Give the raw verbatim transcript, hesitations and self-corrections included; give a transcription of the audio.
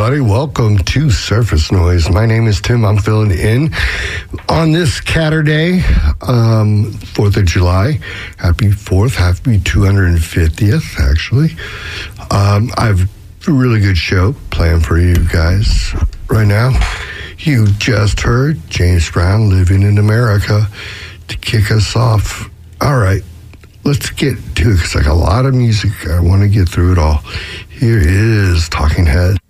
everybody. Welcome to Surface Noise. My name is Tim. I'm filling in on this Catterday, um, fourth of July. Happy fourth. Happy two hundred fiftieth, actually. Um, I've a really good show planned for you guys right now. You just heard James Brown, Living in America, to kick us off. All right, let's get to it, because I got a lot of music. I want to get through it all. Here is Talking Heads.